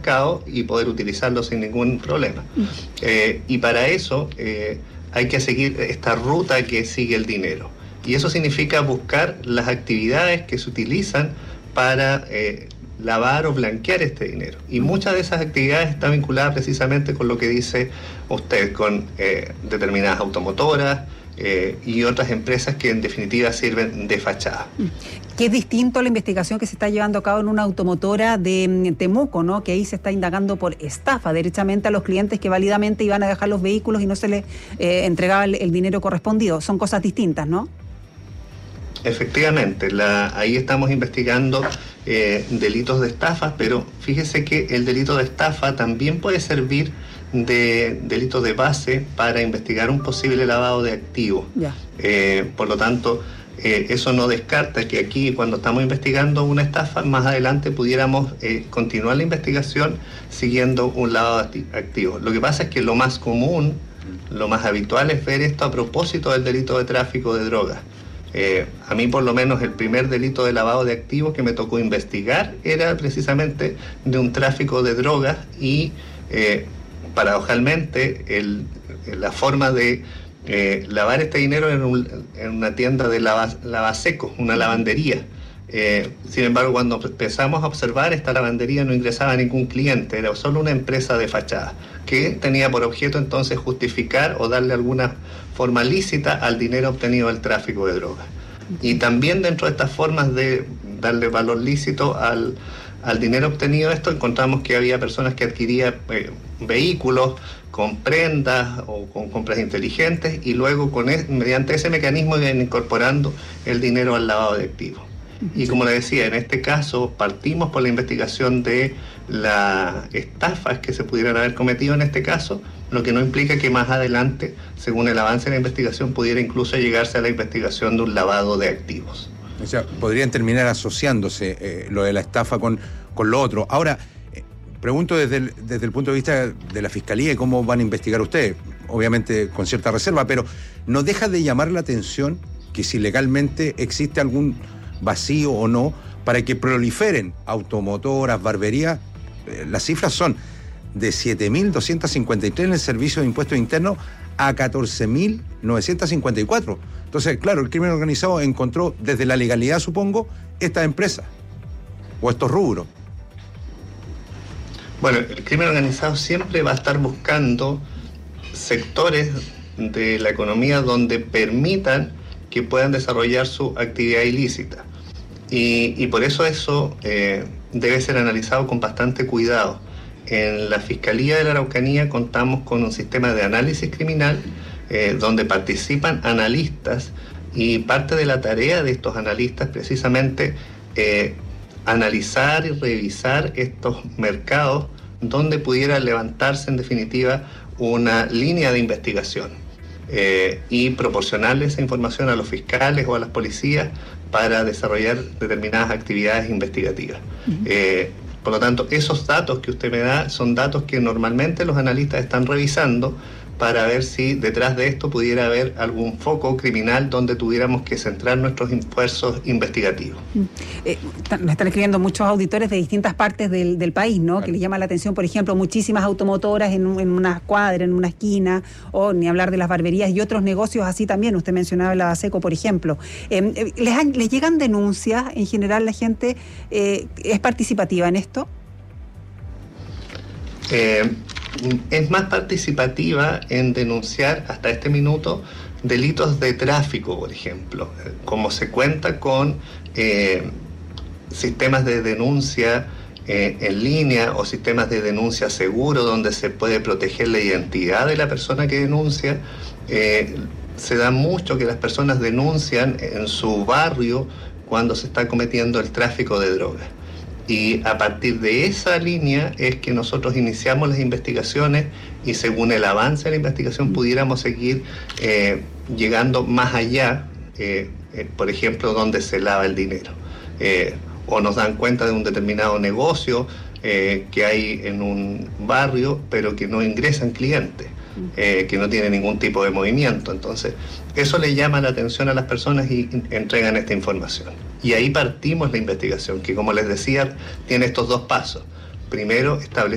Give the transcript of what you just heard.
mercado y poder utilizarlo sin ningún problema. Y para eso hay que seguir esta ruta que sigue el dinero. Y eso significa buscar las actividades que se utilizan para lavar o blanquear este dinero. Y muchas de esas actividades están vinculadas precisamente con lo que dice usted, con determinadas automotoras y otras empresas que en definitiva sirven de fachada. Que es distinto a la investigación que se está llevando a cabo en una automotora de Temuco, ¿no? Que ahí se está indagando por estafa derechamente a los clientes que válidamente iban a dejar los vehículos y no se les entregaba el dinero correspondido. Son cosas distintas, ¿no? Efectivamente, ahí estamos investigando delitos de estafas, pero fíjese que el delito de estafa también puede servir de delito de base para investigar un posible lavado de activos. Por lo tanto, eso no descarta que aquí, cuando estamos investigando una estafa, más adelante pudiéramos continuar la investigación siguiendo un lavado de activos. Lo que pasa es que lo más común, lo más habitual es ver esto a propósito del delito de tráfico de drogas. A mí, por lo menos, el primer delito de lavado de activos que me tocó investigar era precisamente de un tráfico de drogas y, paradojalmente, la forma de lavar este dinero en una tienda de lavasecos, una lavandería. Sin embargo, cuando empezamos a observar, esta lavandería no ingresaba a ningún cliente, era solo una empresa de fachada, que tenía por objeto entonces justificar o darle alguna forma lícita al dinero obtenido del tráfico de drogas. Y también dentro de estas formas de darle valor lícito al dinero obtenido, encontramos que había personas que adquirían vehículos con prendas o con compras inteligentes y luego mediante ese mecanismo iban incorporando el dinero al lavado de activos. Y como le decía, en este caso partimos por la investigación de las estafas que se pudieran haber cometido en este caso, lo que no implica que más adelante, según el avance de la investigación, pudiera incluso llegarse a la investigación de un lavado de activos. O sea, podrían terminar asociándose lo de la estafa con lo otro. Ahora, pregunto desde el punto de vista de la Fiscalía y cómo van a investigar ustedes, obviamente con cierta reserva, pero ¿no deja de llamar la atención que si legalmente existe algún vacío o no para que proliferen automotoras, barberías? Las cifras son de 7.253 en el Servicio de Impuestos Internos a 14.954. Entonces, claro, el crimen organizado encontró desde la legalidad, supongo, estas empresas o estos rubros. Bueno, el crimen organizado siempre va a estar buscando sectores de la economía donde permitan que puedan desarrollar su actividad ilícita. Y por eso debe ser analizado con bastante cuidado. En la Fiscalía de la Araucanía contamos con un sistema de análisis criminal donde participan analistas, y parte de la tarea de estos analistas precisamente analizar y revisar estos mercados donde pudiera levantarse en definitiva una línea de investigación y proporcionarle esa información a los fiscales o a las policías para desarrollar determinadas actividades investigativas. Por lo tanto, esos datos que usted me da son datos que normalmente los analistas están revisando para ver si detrás de esto pudiera haber algún foco criminal donde tuviéramos que centrar nuestros esfuerzos investigativos. Nos están escribiendo muchos auditores de distintas partes del país, ¿no? Claro. Que les llama la atención, por ejemplo, muchísimas automotoras en una cuadra, en una esquina, o ni hablar de las barberías y otros negocios así también. Usted mencionaba el Lavaseco, por ejemplo. ¿Les llegan denuncias? En general, la gente es participativa en esto. Es más participativa en denunciar hasta este minuto delitos de tráfico, por ejemplo. Como se cuenta con sistemas de denuncia en línea o sistemas de denuncia seguro donde se puede proteger la identidad de la persona que denuncia, se da mucho que las personas denuncian en su barrio cuando se está cometiendo el tráfico de drogas. Y a partir de esa línea es que nosotros iniciamos las investigaciones y según el avance de la investigación pudiéramos seguir llegando más allá, por ejemplo, donde se lava el dinero. O nos dan cuenta de un determinado negocio que hay en un barrio, pero que no ingresan clientes, que no tiene ningún tipo de movimiento. Entonces, eso le llama la atención a las personas y entregan esta información. Y ahí partimos la investigación, que como les decía, tiene estos dos pasos. Primero, establecer